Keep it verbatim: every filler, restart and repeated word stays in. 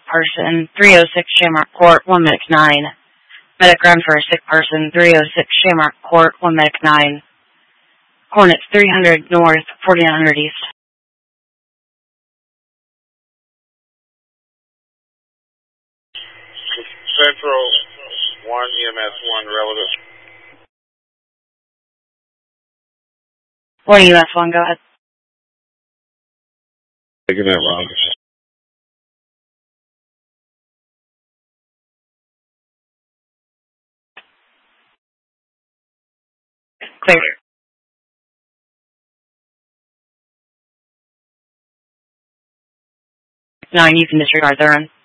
person, three oh six Shamrock Court, one minute to nine. Medic run for a sick person, three oh six Shamrock Court, one minute to nine. Hornets three hundred north, forty-nine hundred east. Central one, E M S one, relative. one E M S one, go ahead. Taking that, Rob. Clear. Nine, you can disregard the run.